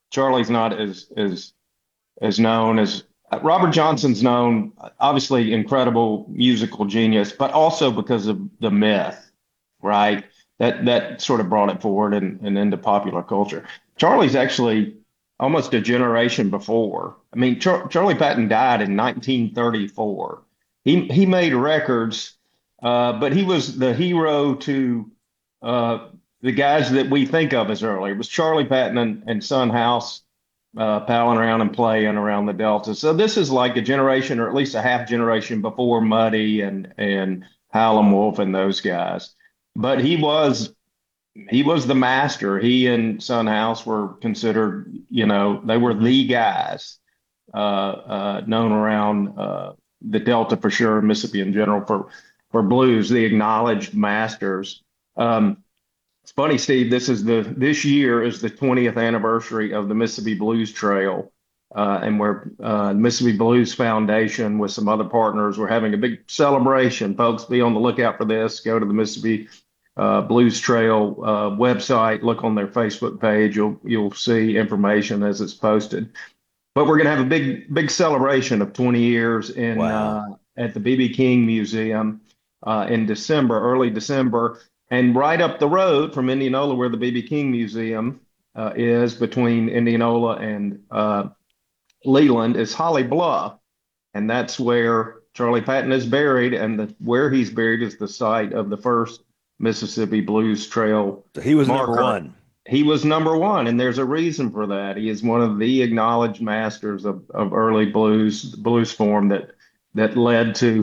Charlie's not as known as Robert Johnson's known, obviously incredible musical genius, but also because of the myth, right? That sort of brought it forward and into popular culture. Charlie's actually almost a generation before. I mean, Charlie Patton died in 1934. He made records, but he was the hero to uh, the guys that we think of as early. It was Charlie Patton and Son House palling around and playing around the Delta. So this is like a generation, or at least a half generation before Muddy and Howlin' Wolf and those guys. But he was the master. He and Son House were considered, they were the guys known around the Delta for sure, Mississippi in general for blues, the acknowledged masters. It's funny, Steve. This year is the 20th anniversary of the Mississippi Blues Trail, and we're Mississippi Blues Foundation with some other partners. We're having a big celebration. Folks, be on the lookout for this. Go to the Mississippi Blues Trail website. Look on their Facebook page. You'll see information as it's posted. But we're going to have a big celebration of 20 years in Wow. at the BB King Museum in December, early December. And right up the road from Indianola, where the BB King Museum is, between Indianola and Leland, is Holly Bluff, and that's where Charlie Patton is buried. And where he's buried is the site of the first Mississippi Blues Trail So he was number marker. one. He was number one, and there's a reason for that. He is one of the acknowledged masters of early blues form that led to,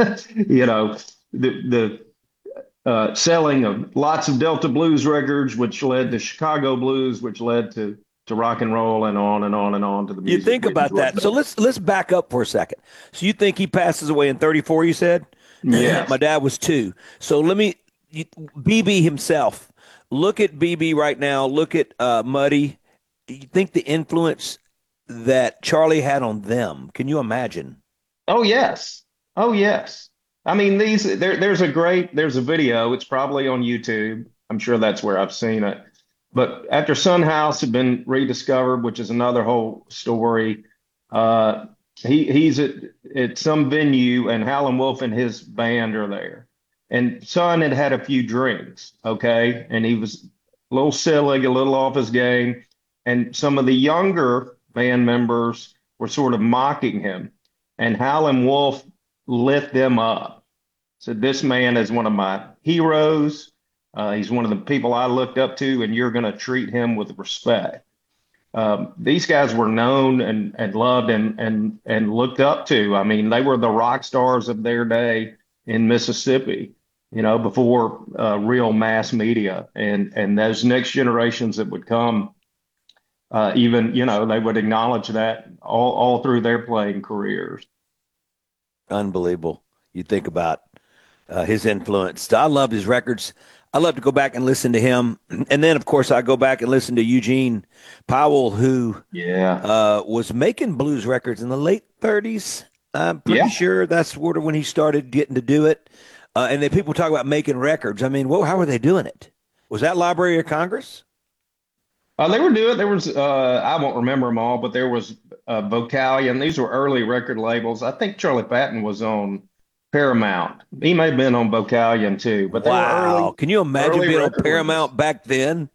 the selling of lots of Delta blues records, which led to Chicago blues, which led to rock and roll, and on and on and on to the You music think we about enjoy that. So today. let's back up for a second. So you think he passes away in 34, you said? My Yes. dad was two. So BB himself, look at BB right now, look at Muddy. Do you think the influence that Charlie had on them? Can you imagine? Oh yes. Oh yes. I mean, there's a video. It's probably on YouTube. I'm sure that's where I've seen it. But after Sun House had been rediscovered, which is another whole story, uh, he's at some venue, and Howlin' Wolf and his band are there. And Son had had a few drinks, okay, and he was a little silly, a little off his game, and some of the younger band members were sort of mocking him, and Howlin' Wolf lit them up. Said, "This man is one of my heroes. He's one of the people I looked up to, and you're going to treat him with respect." These guys were known and loved and looked up to. I mean, they were the rock stars of their day in Mississippi, before real mass media, and those next generations that would come, even, they would acknowledge that all through their playing careers. Unbelievable. You think about his influence. I love his records. I love to go back and listen to him. And then, of course, I go back and listen to Eugene Powell, who Yeah. was making blues records in the late 30s. I'm pretty Yeah. sure that's sort of when he started getting to do it. And then people talk about making records. I mean, how were they doing it? Was that Library of Congress? They were doing, there was, I won't remember them all, but there was Vocalion. These were early record labels. I think Charlie Patton was on Paramount. He may have been on Vocalion too, but they were Wow. Can you imagine early being on record labels. Paramount back then?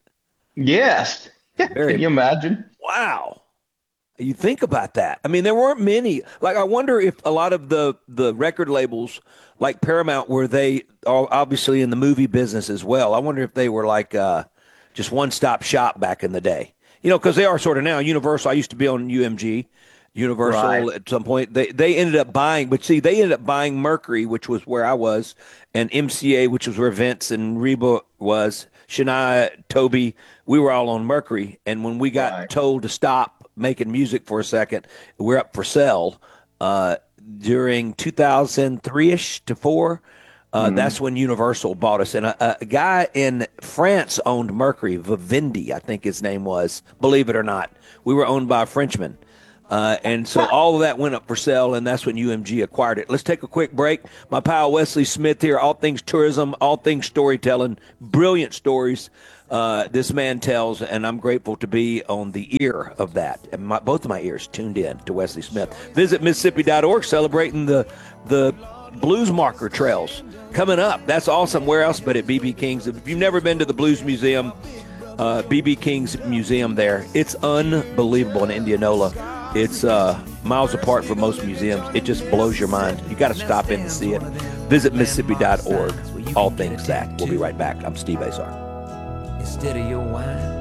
Yes. Can Very, you imagine? wow. You think about that. I mean, there weren't many. Like, I wonder if a lot of the record labels, like Paramount, were they are obviously in the movie business as well. I wonder if they were like just one stop shop back in the day. Because they are sort of now. Universal. I used to be on UMG. Right. Universal at some point. They ended up buying, but see, they ended up buying Mercury, which was where I was, and MCA, which was where Vince and Reba was. Shania, Toby, we were all on Mercury. And when we got Right. told to stop making music for a second, we're up for sale uh, during 2003 ish to four. Hmm. That's when Universal bought us. And a guy in France owned Mercury, Vivendi, I think his name was, believe it or not. We were owned by a Frenchman. And so all of that went up for sale, and that's when UMG acquired it. Let's take a quick break. My pal Wesley Smith here, all things tourism, all things storytelling, brilliant stories. this man tells, and I'm grateful to be on the ear of that. And both of my ears tuned in to Wesley Smith. Visit Mississippi.org, celebrating the Blues Marker Trails coming up. That's awesome. Where else but at BB King's? If you've never been to the Blues Museum, BB King's museum there, it's unbelievable in Indianola. It's miles apart from most museums. It just blows your mind. You got to stop in and see it. Visit Mississippi.org. All things that. We'll be right back. I'm Steve Azar. Instead of your wine.